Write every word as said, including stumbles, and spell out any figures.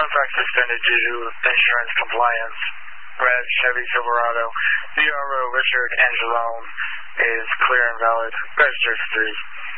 contract suspended due to insurance compliance. Red Chevy Silverado. D R O Richard Angelone is clear and valid. Registered for three.